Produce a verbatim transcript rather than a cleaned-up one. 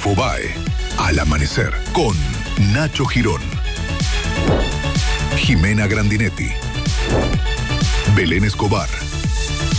Infobae, al amanecer, con Nacho Girón, Jimena Grandinetti, Belén Escobar